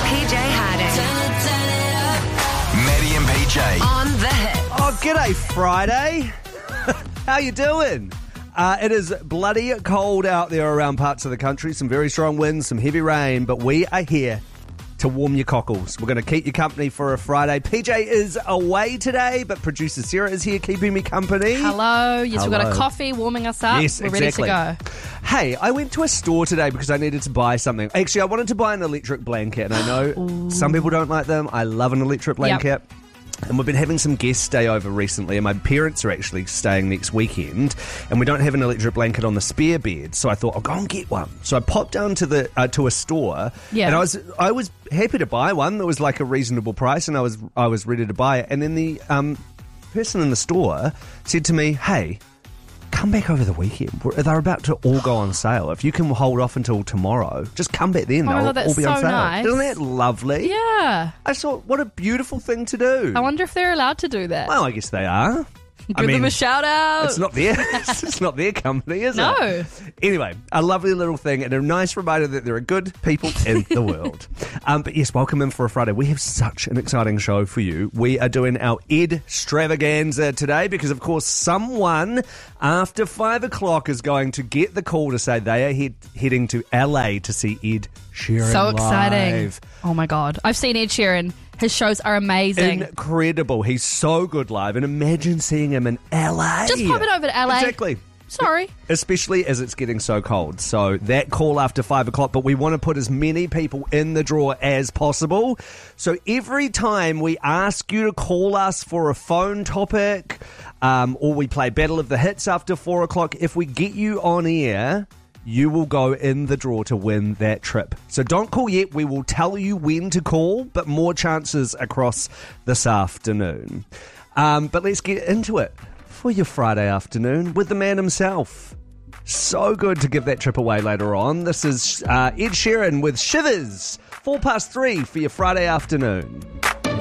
PJ Harding. Maddie and PJ. On the hit. Oh, g'day, Friday. How you doing? It is bloody cold out there around parts of the country. Some very strong winds, some heavy rain, but we are here to warm your cockles. We're going to keep you company for a Friday. PJ is away today, but producer Sarah is here keeping me company. Hello. Yes, we've got Hello. a coffee warming us up. Yes, We're exactly. ready to go. Hey, I went to a store today because I needed to buy something. Actually, I wanted to buy an electric blanket, and I know some people don't like them. I love an electric blanket. And we've been having some guests stay over recently, and my parents are actually staying next weekend, and we don't have an electric blanket on the spare bed, so I thought I'll go and get one. So I popped down to the to a store, and I was happy to buy one that was like a reasonable price, and I was ready to buy it. And then the person in the store said to me, "Hey, come back over the weekend. They're about to all go on sale. If you can hold off until tomorrow, just come back then. Oh my They'll God, that's all be on so sale." nice. Isn't that lovely? Yeah. I thought, what a beautiful thing to do. I wonder if they're allowed to do that. Well, I guess they are. Give them a shout out. It's not their it's not their company, is No. it? Anyway, a lovely little thing and a nice reminder that there are good people in the world. But yes, welcome in for a Friday. We have such an exciting show for you. We are doing our Ed Extravaganza today because, of course, someone after 5 o'clock is going to get the call to say they are heading to LA to see Ed Sheeran So exciting. live. Oh my God. I've seen Ed Sheeran. His shows are amazing. Incredible. He's so good live. And imagine seeing him in LA. Just pop it over to LA. Exactly. Sorry. Especially as it's getting so cold. So that call after 5 o'clock, but we want to put as many people in the draw as possible. So every time we ask you to call us for a phone topic, or we play Battle of the Hits after 4 o'clock, if we get you on air, you will go in the draw to win that trip. So don't call yet. We will tell you when to call, but more chances across this afternoon. But let's get into it for your Friday afternoon with the man himself. So good to give that trip away later on. This is Ed Sheeran with Shivers. 3:04 for your Friday afternoon.